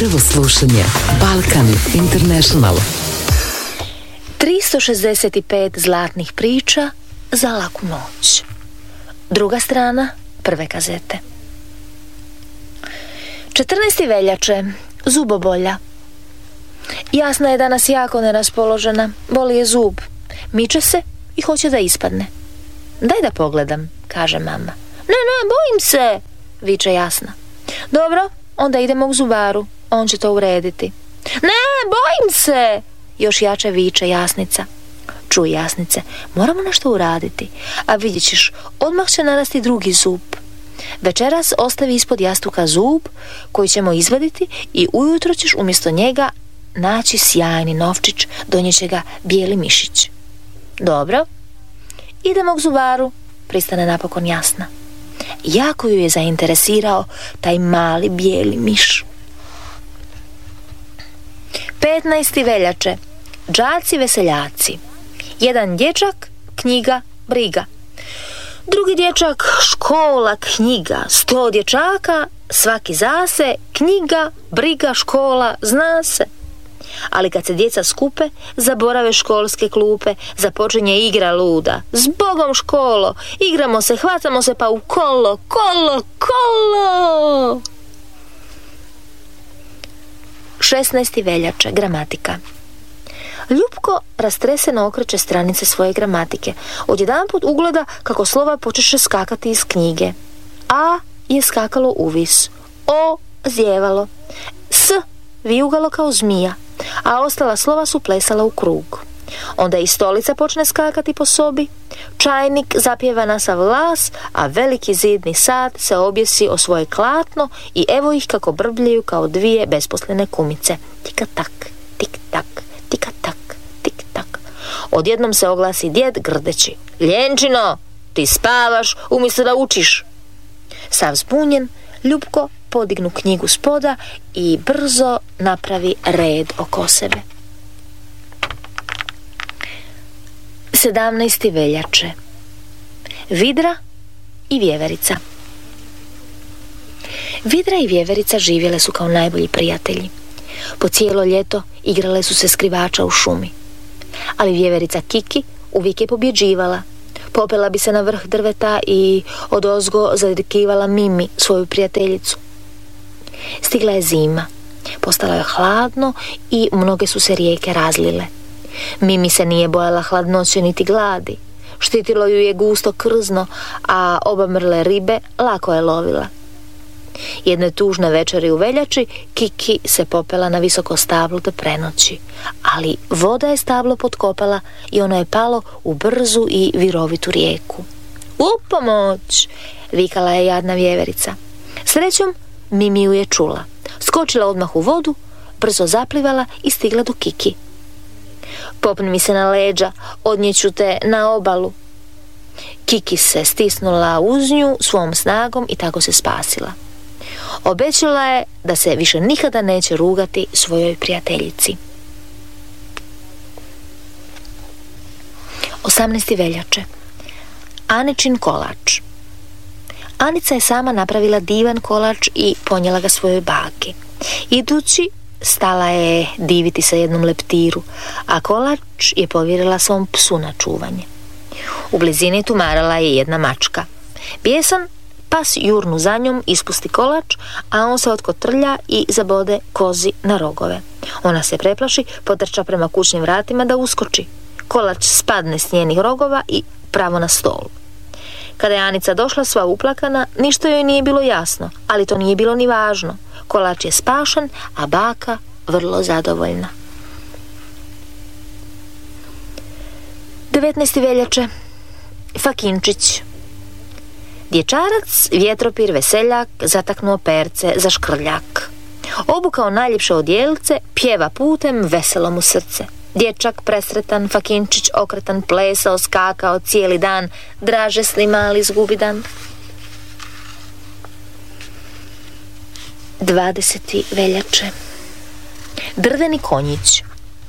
Prvo slušanje Balkan International. 365 zlatnih priča za laku noć. Druga strana prve kazete. 14. veljače. Zubobolja. Jasna je danas jako neraspoložena. Boli je zub. Miče se i hoće da ispadne. Daj da pogledam, kaže mama. Ne, bojim se, viče Jasna. Dobro, onda idemo k zubaru. On će to urediti. Ne, bojim se, još jače viče Jasnica. Čuj, Jasnice, moramo nešto uraditi, a vidjet ćeš, odmah će narasti drugi zub. Večeras ostavi ispod jastuka zub koji ćemo izvaditi i ujutro ćeš umjesto njega naći sjajni novčić, donijeće ga bijeli mišić. Dobro, idemo k zubaru, pristane napokon Jasna. Jako ju je zainteresirao taj mali bijeli miš. 15. veljače. Đaci veseljaci. Jedan dječak, knjiga, briga. Drugi dječak, škola, knjiga. 100 dječaka, svaki zase, knjiga, briga, škola, zna se. Ali kad se djeca skupe, zaborave školske klupe, započinje igra luda. Zbogom školo, igramo se, hvatamo se pa u kolo, kolo, kolo. 16. veljače. Gramatika. Ljupko rastreseno okreće stranice svoje gramatike. Odjedanput ugleda kako slova počeše skakati iz knjige. A je skakalo uvis, O zjevalo, S vijugalo kao zmija, a ostala slova su plesala u krug. Onda i stolica počne skakati po sobi, čajnik zapjeva na sav glas, a veliki zidni sat se objesi o svoje klatno i evo ih kako brbljaju kao dvije besposlene kumice. Tika tak, tik tak, tika tak, tik tak. Odjednom se oglasi djed grdeći. Ljenčino, ti spavaš umjesto da učiš. Sav zbunjen, Ljupko podignu knjigu s poda i brzo napravi red oko sebe. 17. veljače. Vidra i vjeverica. Vidra i vjeverica živjele su kao najbolji prijatelji. Po cijelo ljeto igrale su se skrivača u šumi. Ali vjeverica Kiki uvijek je pobjeđivala. Popela bi se na vrh drveta i odozgo zadrkivala Mimi, svoju prijateljicu. Stigla je zima. Postalo je hladno i mnoge su se rijeke razlile. Mimi se nije bojala hladnoće niti gladi. Štitilo ju je gusto krzno, a obamrle ribe lako je lovila. Jedne tužne večeri u veljači Kiki se popela na visoko stablo da prenoći, ali voda je stablo potkopala i ono je palo u brzu i virovitu rijeku. U pomoć! Vikala je jadna vjeverica. Srećom Mimi ju je čula. Skočila odmah u vodu, brzo zaplivala i stigla do Kiki. Popni mi se na leđa, odnijeću te na obalu. Kiki se stisnula uz nju svom snagom i tako se spasila. Obećala je da se više nikada neće rugati svojoj prijateljici. 18. veljače. Aničin kolač. Anica je sama napravila divan kolač i ponijela ga svojoj baki. Idući, stala je diviti sa jednom leptiru, a kolač je povjerila svom psu na čuvanje. U blizini tumarala je jedna mačka. Bijesan pas jurnu za njom, ispusti kolač, a on se otkotrlja i zabode kozi na rogove. Ona se preplaši, potrča prema kućnim vratima da uskoči. Kolač spadne s njenih rogova i pravo na stol. Kada je Anica došla sva uplakana, ništa joj nije bilo jasno, ali to nije bilo ni važno. Kolač je spašen, a baka vrlo zadovoljna. 19. veljače. Fakinčić. Dječarac, vjetropir, veseljak, zataknuo perce za škrljak. Obukao najljepše odjelce, pjeva putem, veselo mu srce. Dječak presretan, Fakinčić okretan, plesao, skakao cijeli dan, dražesni mali zgubidan. 20. veljače. Drveni konjić.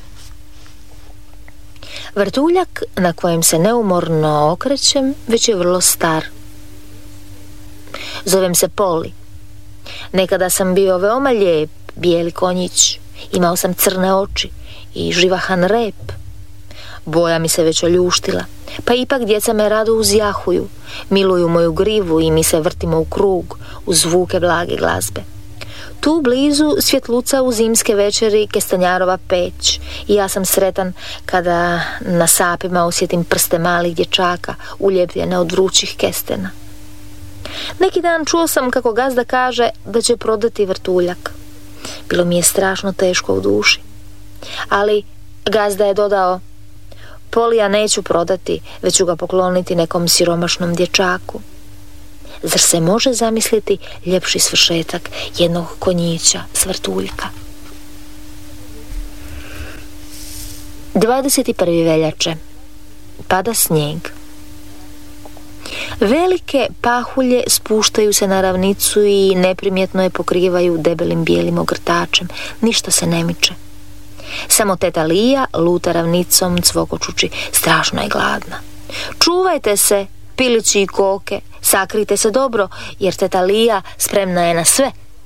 Vrtuljak na kojem se neumorno okrećem već je vrlo star. Zovem se Poli. Nekada sam bio veoma lijep bijeli konjić, imao sam crne oči i živahan rep. Boja mi se već oljuštila, pa ipak djeca me rado uzjahuju, miluju moju grivu i mi se vrtimo u krug uz zvuke blage glazbe. Tu blizu svjetluca u zimske večeri kestanjarova peć i ja sam sretan kada na sapima osjetim prste malih dječaka uljepljene od vrućih kestena. Neki dan čuo sam kako gazda kaže da će prodati vrtuljak. Bilo mi je strašno teško u duši. Ali gazda je dodao: Polija neću prodati, već ću ga pokloniti nekom siromašnom dječaku. Zar se može zamisliti ljepši svršetak jednog konjića s vrtuljka? 21. veljače. Pada snijeg. Velike pahulje spuštaju se na ravnicu i neprimjetno je pokrivaju debelim bijelim ogrtačem. Ništa se ne miče. Samo teta Lija luta ravnicom cvokočući. Strašno je gladna. Čuvajte se, pilići i koke, sakrite se dobro, jer teta Lija spremna je na sve.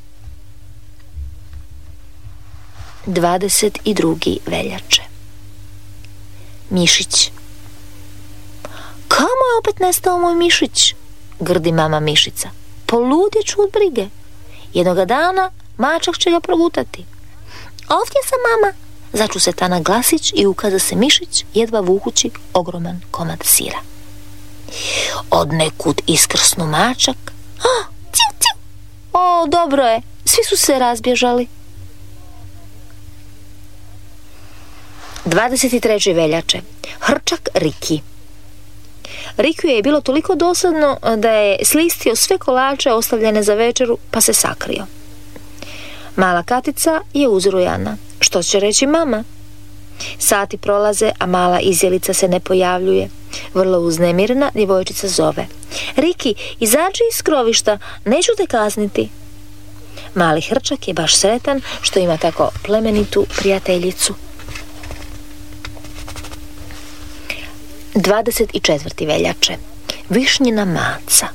22. veljače. Mišić. Kamo je opet nestao moj mišić? Grdi mama mišica. Poludjet ću od brige. Jednoga dana mačak će ga progutati. Ovdje sam, mama. Začu se Tana glasić i ukaza se mišić, jedva vukući ogroman komad sira. Od nekud iskrsnu mačak. Ciu, ciu. O, dobro je, svi su se razbježali. 23. veljače. Hrčak Riki. Rikiju je bilo toliko dosadno da je slistio sve kolače ostavljene za večeru, pa se sakrio. Mala Katica je uzrujana. Što će reći mama? Sati prolaze, a mala izjelica se ne pojavljuje. Vrlo uznemirena djevojčica zove: Riki, izađi iz skrovišta, neću te kazniti. Mali Hrčak je baš sretan što ima tako plemenitu prijateljicu. 24. veljače. Višnjina maca.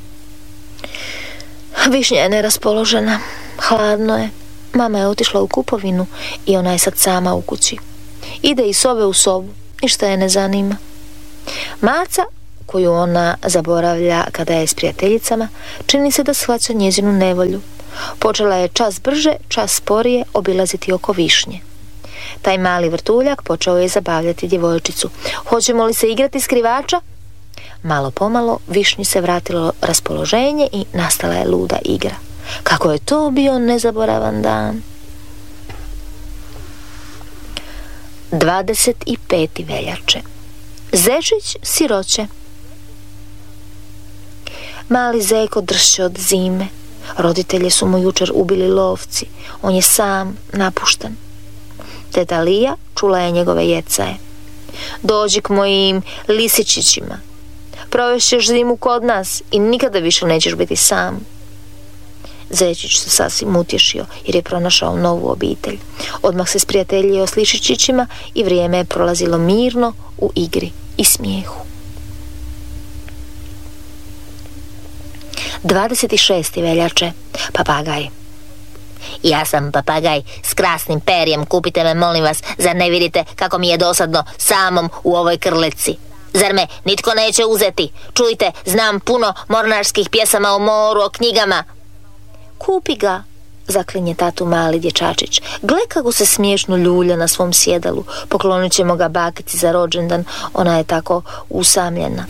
Višnja je neraspoložena. Hladno je. Mama je otišla u kupovinu i ona je sad sama u kući. Ide iz sobe u sobu, ništa je ne zanima. Maca, koju ona zaboravlja kada je s prijateljicama, čini se da shvaća njezinu nevolju. Počela je čas brže, čas sporije obilaziti oko višnje. Taj mali vrtuljak počeo je zabavljati djevojčicu. Hoćemo li se igrati skrivača? Malo pomalo višnji se vratilo raspoloženje i nastala je luda igra. Kako je to bio nezaboravan dan. 25. veljače. Zečić siroće. Mali Zeko dršće od zime. Roditelji su mu jučer ubili lovci. On je sam, napušten. Teta Lija čula je njegove jecaje. Dođi k mojim lisičićima. Provešćeš zimu kod nas i nikada više nećeš biti sam. Zečić se sasvim utješio jer je pronašao novu obitelj. Odmah se sprijateljio s lišičićima i vrijeme je prolazilo mirno u igri i smijehu. 26. veljače. Papagaj. Ja sam papagaj s krasnim perjem, kupite me molim vas, zar ne vidite kako mi je dosadno samom u ovoj krletci? Zar me nitko neće uzeti? Čujte, znam puno mornarskih pjesama o moru, o knjigama. Kupi ga, zaklinje tatu mali dječačić. Gle kako se smiješno ljulja na svom sjedalu. Poklonit ćemo ga bakici za rođendan, ona je tako usamljena.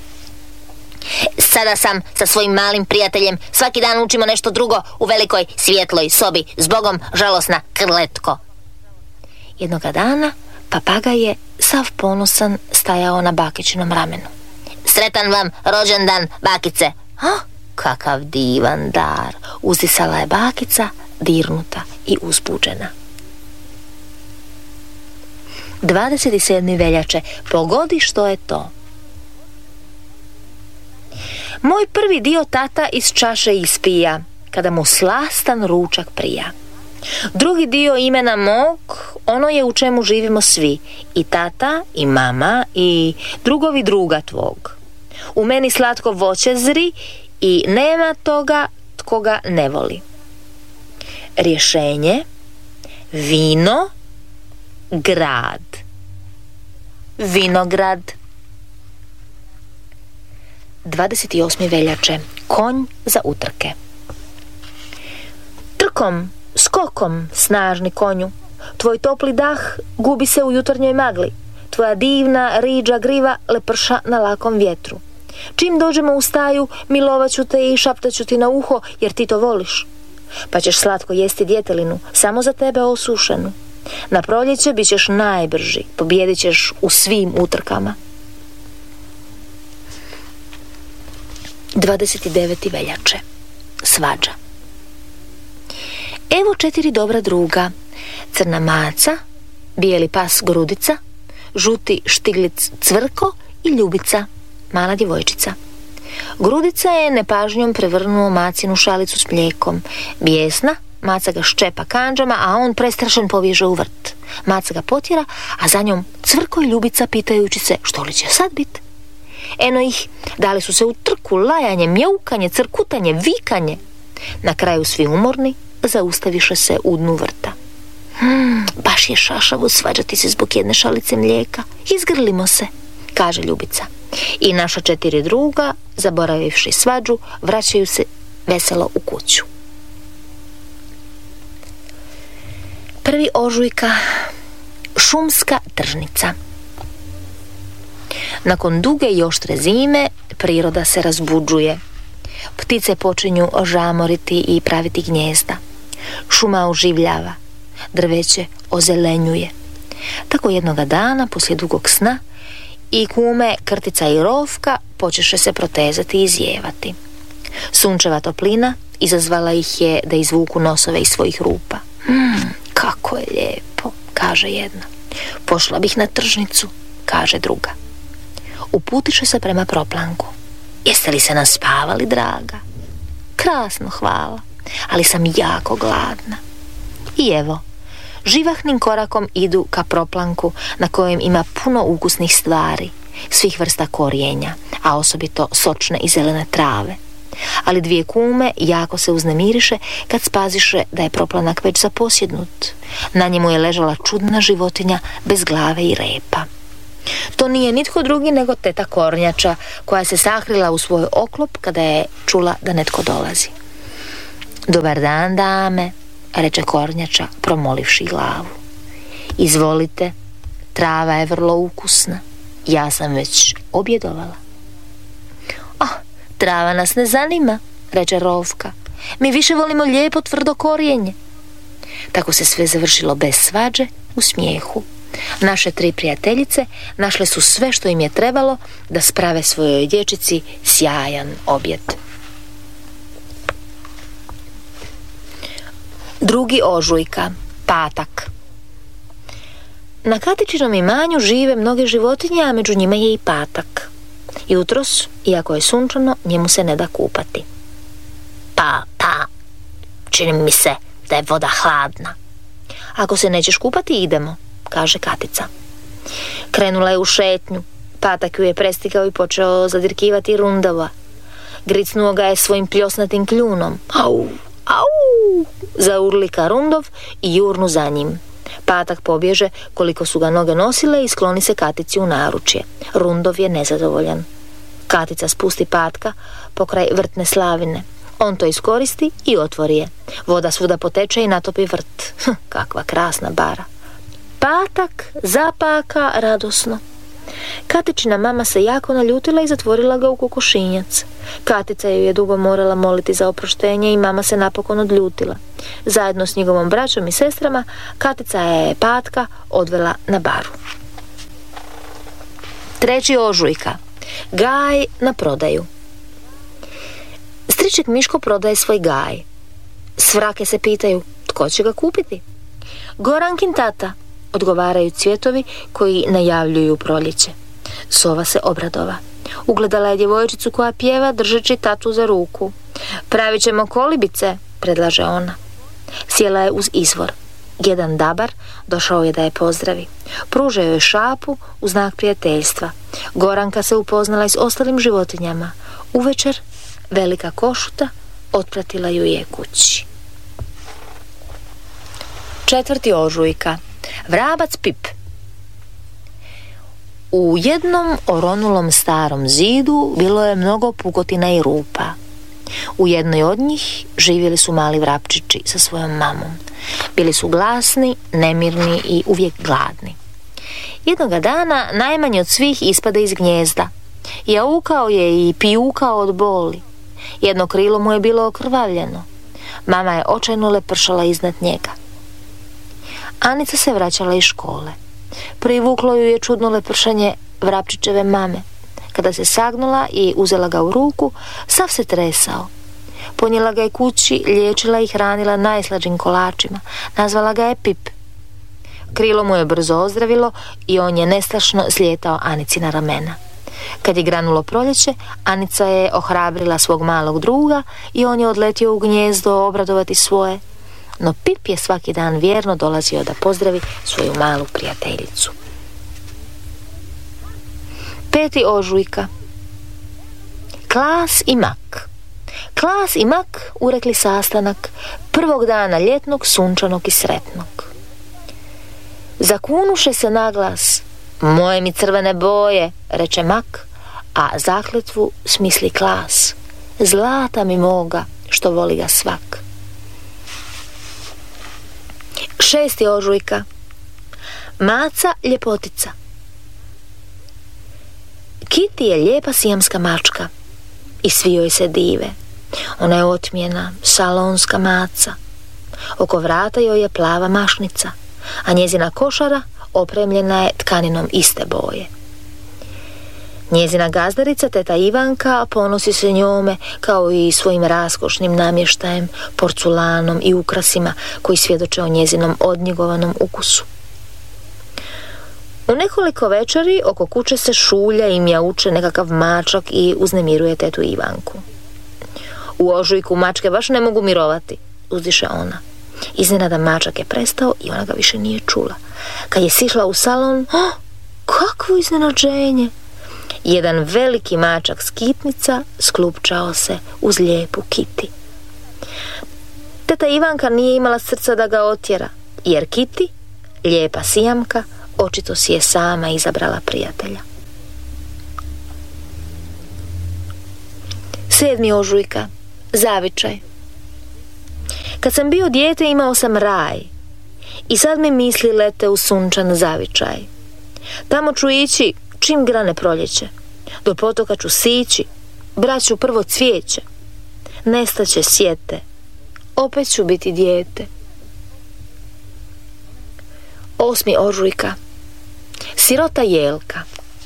Sada sam sa svojim malim prijateljem, svaki dan učimo nešto drugo u velikoj svjetloj sobi. Zbogom, žalosna krletko. Jednoga dana papagaj je sav ponosan stajao na bakičinom ramenu. Sretan vam rođendan, bakice. Kakav divan dar, uzdisala je bakica, dirnuta i uzbuđena. 27. veljače. Pogodi što je to. Moj prvi dio tata iz čaše ispija, kada mu slastan ručak prija. Drugi dio imena mog, ono je u čemu živimo svi, i tata, i mama, i drugovi druga tvog. U meni slatko voće zri i nema toga tko ga ne voli. Rješenje: vino, grad. Vinograd. 28. veljače. Konj za utrke. Trkom, skokom, snažni konju, tvoj topli dah gubi se u jutarnjoj magli, tvoja divna riđa griva leprša na lakom vjetru. Čim dođemo u staju, milovat ću te i šaptat ću ti na uho, jer ti to voliš. Pa ćeš slatko jesti djetelinu, samo za tebe osušenu. Na proljeće bit ćeš najbrži, pobjedit ćeš u svim utrkama. 29. veljače. Svađa. Evo 4 dobra druga: crna maca, bijeli pas Grudica, žuti štiglic Cvrko i Ljubica, mala djevojčica. Grudica je nepažnjom prevrnuo macinu šalicu s mlijekom. Bijesna, maca ga ščepa kandžama, a on prestrašen pobježe u vrt. Maca ga potjera, a za njom Cvrko i Ljubica pitajući se što li će sad bit. Eno ih, dali su se u trku, lajanje, mjaukanje, crkutanje, vikanje. Na kraju svi umorni zaustaviše se u dnu vrta. Baš je šašavo svađati se zbog jedne šalice mlijeka. Izgrlimo se, kaže Ljubica. I naša 4 druga, zaboravivši svađu, vraćaju se veselo u kuću. 1. ožujka. Šumska tržnica. Nakon duge i oštre zime priroda se razbuđuje. Ptice počinju žamoriti i praviti gnijezda. Šuma oživljava, drveće ozelenjuje. Tako jednoga dana, poslije dugog sna, i kume Krtica i Rovka počeše se protezati i izjevati. Sunčeva toplina izazvala ih je da izvuku nosove iz svojih rupa. Kako je lijepo, kaže jedna. Pošla bih na tržnicu, kaže druga. Uputiše se prema proplanku. Jeste li se naspavali, draga? Krasno, hvala, ali sam jako gladna. I evo, živahnim korakom idu ka proplanku na kojem ima puno ukusnih stvari, svih vrsta korijenja, a osobito sočne i zelene trave. Ali 2 kume jako se uznemiriše kad spaziše da je proplanak već zaposjednut. Na njemu je ležala čudna životinja bez glave i repa. To nije nitko drugi nego teta Kornjača, koja se sakrila u svoj oklop kada je čula da netko dolazi. Dobar dan, dame, reče Kornjača, promolivši glavu. Izvolite, trava je vrlo ukusna. Ja sam već objedovala. Trava nas ne zanima, reče Rovka. Mi više volimo lijepo tvrdo korijenje. Tako se sve završilo bez svađe, u smijehu. Naše 3 prijateljice našle su sve što im je trebalo da sprave svojoj dječici sjajan objed. 2. ožujka, patak. Na Katičinom imanju žive mnoge životinje, a među njima je i patak. Jutros, iako je sunčano, njemu se ne da kupati. Pa, čini mi se da je voda hladna. Ako se nećeš kupati, idemo, kaže Katica. Krenula je u šetnju. Patak ju je prestigao i počeo zadirkivati Rundova. Gricnuo ga je svojim pljosnatim kljunom. Au, au, zaurlika Rundov i jurnu za njim. Patak pobježe koliko su ga noge nosile i skloni se Katici u naručje. Rundov je nezadovoljan. Katica spusti patka pokraj vrtne slavine. On to iskoristi i otvori je. Voda svuda poteče i natopi vrt. Kakva krasna bara. Patak zapaka radosno. Katičina mama se jako naljutila i zatvorila ga u kokošinjac. Katica ju je dugo morala moliti za oproštenje i mama se napokon odljutila. Zajedno s njegovom braćom i sestrama Katica je patka odvela na baru. 3. ožujka. Gaj na prodaju. Striček Miško prodaje svoj gaj. Svrake se pitaju tko će ga kupiti. Gorankin tata, odgovaraju cvjetovi koji najavljuju proljeće. Sova se obradova. Ugledala je djevojčicu koja pjeva držeći tatu za ruku. Pravit ćemo kolibice, predlaže ona. Sjela je uz izvor. Jedan dabar došao je da je pozdravi. Pružao joj šapu u znak prijateljstva. Goranka se upoznala i s ostalim životinjama. Uvečer velika košuta otpratila ju je kući. 4. ožujka. Vrabac Pip. U jednom oronulom starom zidu bilo je mnogo pukotina i rupa. U jednoj od njih živjeli su mali vrapčići sa svojom mamom. Bili su glasni, nemirni i uvijek gladni. Jednoga dana najmanji od svih ispade iz gnijezda. Jaukao je i pijukao od boli. Jedno krilo mu je bilo okrvavljeno. Mama je očajno lepršala iznad njega. Anica se vraćala iz škole. Privuklo ju je čudno lepršanje vrapčićeve mame. Kada se sagnula i uzela ga u ruku, sav se tresao. Ponijela ga je kući, liječila i hranila najslađim kolačima. Nazvala ga je Pip. Krilo mu je brzo ozdravilo i on je nestašno slijetao Anici na ramena. Kad je granulo proljeće, Anica je ohrabrila svog malog druga i on je odletio u gnijezdo obradovati svoje. No Pip je svaki dan vjerno dolazio da pozdravi svoju malu prijateljicu. 5. ožujka. Klas i Mak. Klas i Mak urekli sastanak prvog dana ljetnog, sunčanog i sretnog. Zakunuše se naglas. Moje mi crvene boje, reče Mak, a zakletvu smisli Klas. Zlata mi moga, što voli ga svak. 6. ožujka. Maca ljepotica. Kitty je lijepa sijamska mačka i svi joj se dive. Ona je otmjena, salonska maca. Oko vrata joj je plava mašnica, a njezina košara opremljena je tkaninom iste boje. Njezina gazdarica, teta Ivanka, ponosi se njome kao i svojim raskošnim namještajem, porculanom i ukrasima koji svjedoče o njezinom odnjegovanom ukusu. U nekoliko večeri oko kuće se šulja i mjauče nekakav mačak i uznemiruje tetu Ivanku. U ožujku mačke baš ne mogu mirovati, uzdiše ona. Iznenada mačak je prestao i ona ga više nije čula. Kad je sišla u salon, kakvo iznenađenje! Jedan veliki mačak skitnica sklupčao se uz lijepu Kitty. Teta Ivanka nije imala srca da ga otjera, jer Kitty, lijepa sijamka, očito si je sama izabrala prijatelja. 7. ožujka. Zavičaj. Kad sam bio dijete imao sam raj i sad mi misli lete u sunčan zavičaj. Tamo ću ići čim grane proljeće, do potoka ću sići, brat ću prvo cvijeće, nestaće sjete, opet ću biti dijete. 8. ožujka. Sirota Jelka.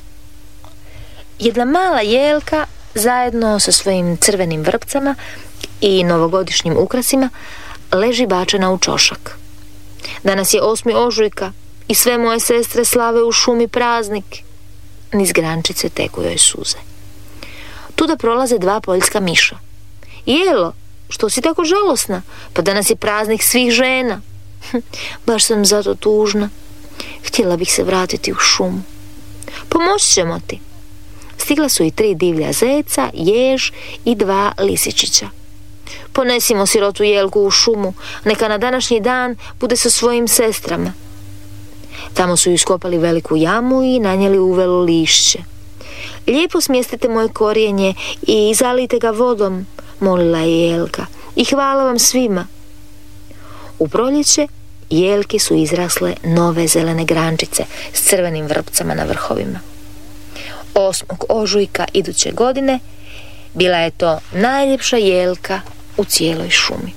Jedna mala jelka zajedno sa svojim crvenim vrpcama i novogodišnjim ukrasima leži bačena u čošak. Danas je 8. ožujka i sve moje sestre slave u šumi praznik. Niz grančice teku joj suze. Tuda prolaze 2 poljska miša. Jelo, što si tako žalosna? Pa danas je praznik svih žena. Baš sam zato tužna. Htjela bih se vratiti u šumu. Pomoći ćemo ti. Stigla su i 3 divlja zeca, jež i 2 lisičića. Ponesimo sirotu Jelku u šumu, neka na današnji dan bude sa svojim sestrama. Tamo su iskopali veliku jamu i nanijeli uvelo lišće. Lijepo smjestite moje korijenje i zalijte ga vodom, molila je Jelka, i hvala vam svima. U proljeće jelke su izrasle nove zelene grančice s crvenim vrpcama na vrhovima. 8. ožujka iduće godine bila je to najljepša jelka u cijeloj šumi.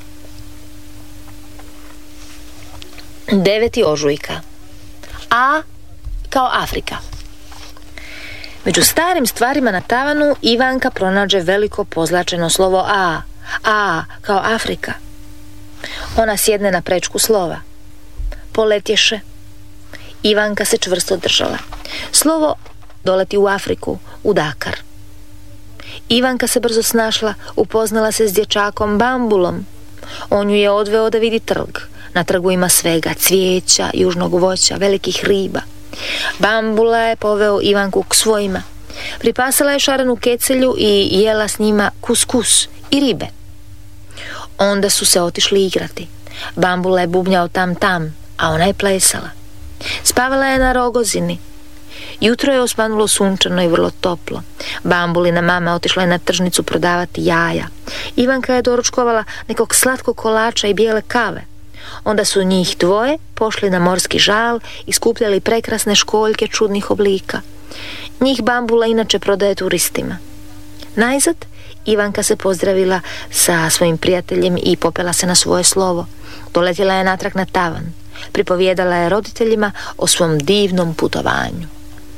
9. ožujka. A kao Afrika. Među starim stvarima na tavanu Ivanka pronađe veliko pozlačeno slovo A. A kao Afrika. Ona sjedne na prečku slova. Poletješe. Ivanka se čvrsto držala. Slovo doleti u Afriku, u Dakar. Ivanka se brzo snašla, upoznala se s dječakom Bambulom. On ju je odveo da vidi trg. Na trgu ima svega, cvijeća, južnog voća, velikih riba. Bambula je poveo Ivanku k svojima. Pripasala je šarenu kecelju i jela s njima kuskus i ribe. Onda su se otišli igrati. Bambula je bubnjao tam, a ona je plesala. Spavala je na rogozini. Jutro je osvanulo sunčano i vrlo toplo. Bambulina mama otišla je na tržnicu prodavati jaja. Ivanka je doručkovala nekog slatkog kolača i bijele kave. Onda su njih dvoje pošli na morski žal i skupljali prekrasne školjke čudnih oblika. Njih Bambula inače prodaje turistima. Najzad Ivanka se pozdravila sa svojim prijateljem i popela se na svoje slovo. Doletjela je natrag na tavan. Pripovijedala je roditeljima o svom divnom putovanju.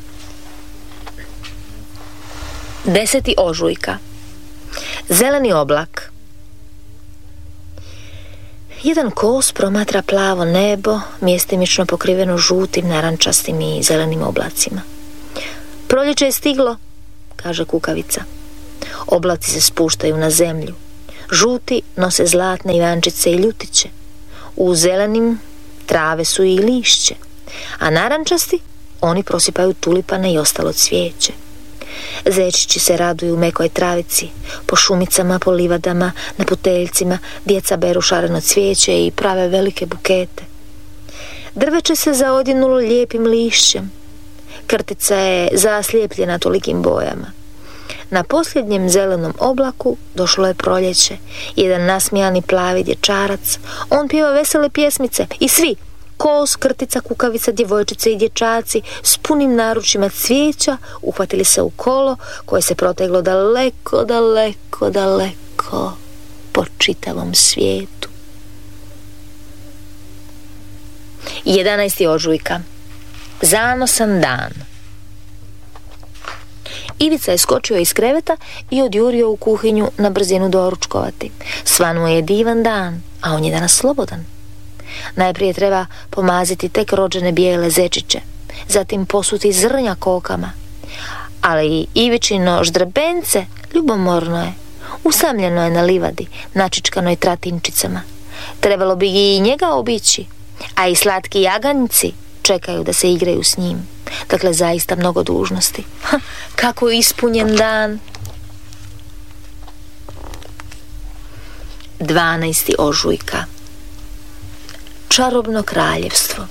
10. ožujka. Zeleni oblak. Jedan kos promatra plavo nebo, mjestimično pokriveno žutim, narančastim i zelenim oblacima. Proljeće je stiglo, kaže kukavica. Oblaci se spuštaju na zemlju. Žuti nose zlatne ivančice i ljutiće. U zelenim trave su i lišće, a narančasti oni prosipaju tulipane i ostalo cvijeće. Zečići se raduju mekoj travici, po šumicama, po livadama, na puteljcima djeca beru šareno cvijeće i prave velike bukete. Drveće se zaodjenulo lijepim lišćem. Krtica je zaslijepljena tolikim bojama. Na posljednjem zelenom oblaku došlo je proljeće. Jedan nasmijani plavi dječarac, on pjeva vesele pjesmice i svi, kos, krtica, kukavica, djevojčice i dječaci s punim naručima cvijeća uhvatili se u kolo koje se proteglo daleko, daleko, daleko po čitavom svijetu. 11. ožujka. Zanosan dan. Ivica je skočio iz kreveta i odjurio u kuhinju na brzinu doručkovati. Svanuo je divan dan, a on je danas slobodan. Najprije treba pomaziti tek rođene bijele zečiće, zatim posuti zrnja kokama. Ali Ivičino ždrebence ljubomorno je, usamljeno je na livadi, načičkanoj tratinčicama. Trebalo bi i njega obići, a i slatki jaganjci čekaju da se igraju s njim. Dakle, zaista mnogo dužnosti. Kako ispunjen dan. 12. ožujka. Čarobno kraljevstvo.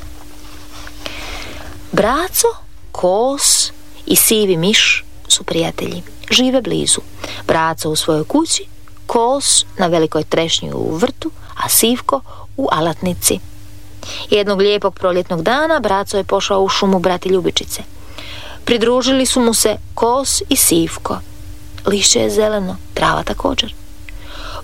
Braco, kos i sivi miš su prijatelji. Žive blizu. Braco u svojoj kući, kos na velikoj trešnji u vrtu, a Sivko u alatnici. Jednog lijepog proljetnog dana braco je pošao u šumu brati ljubičice. Pridružili su mu se kos i Sivko. Lišće je zeleno, trava također.